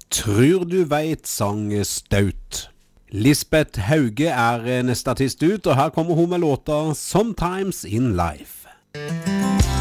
Tror du vet sang staut. Lisbeth Hauge neste artist ut, og her kommer hun med låta Sometimes in Life.